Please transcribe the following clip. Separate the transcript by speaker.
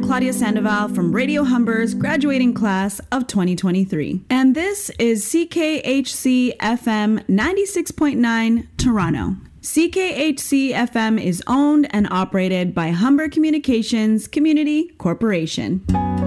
Speaker 1: Claudia Sandoval from Radio Humber's graduating class of 2023. And this is CKHC FM 96.9 Toronto. CKHC FM is owned and operated by Humber Communications Community Corporation.